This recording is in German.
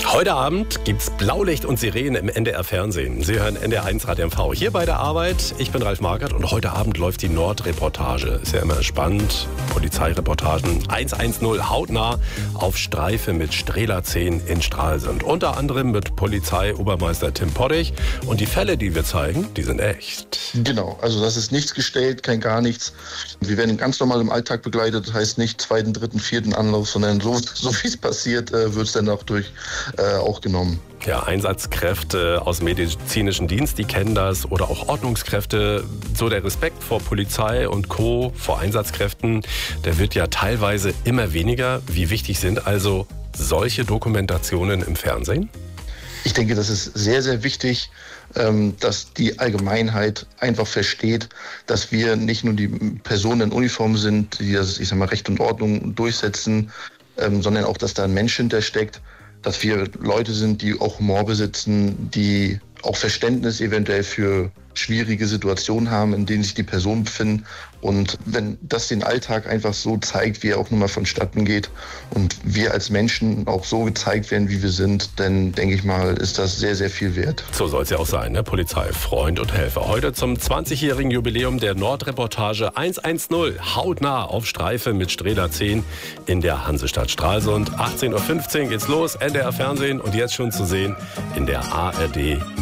Heute Abend gibt's Blaulicht und Sirenen im NDR-Fernsehen. Sie hören NDR1 Radio MV hier bei der Arbeit. Ich bin Ralf Markert und heute Abend läuft die Nordreportage. Ist ja immer spannend. Polizeireportagen 110 hautnah auf Streife mit Strehler 10 in Stralsund. Unter anderem mit Polizeiobermeister Tim Pottich. Und die Fälle, die wir zeigen, die sind echt. Genau, also das ist nichts gestellt, kein gar nichts. Wir werden ganz normal im Alltag begleitet. Das heißt nicht zweiten, dritten, vierten Anlauf, sondern so wie es passiert, wird es dann auch genommen. Ja, Einsatzkräfte aus dem medizinischen Dienst, die kennen das, oder auch Ordnungskräfte. So der Respekt vor Polizei und Co., vor Einsatzkräften, der wird ja teilweise immer weniger. Wie wichtig sind also solche Dokumentationen im Fernsehen? Ich denke, das ist sehr, sehr wichtig, dass die Allgemeinheit einfach versteht, dass wir nicht nur die Personen in Uniform sind, die das, Recht und Ordnung durchsetzen, sondern auch, dass da ein Mensch hintersteckt, dass wir Leute sind, die auch Humor besitzen, die auch Verständnis eventuell für schwierige Situationen haben, in denen sich die Personen befinden. Und wenn das den Alltag einfach so zeigt, wie er auch nun mal vonstatten geht und wir als Menschen auch so gezeigt werden, wie wir sind, dann denke ich mal, ist das sehr, sehr viel wert. So soll es ja auch sein, ne? Polizei, Freund und Helfer. Heute zum 20-jährigen Jubiläum der Nordreportage 110 hautnah auf Streife mit Strehler 10 in der Hansestadt Stralsund. 18:15 Uhr geht's los, NDR Fernsehen und jetzt schon zu sehen in der ARD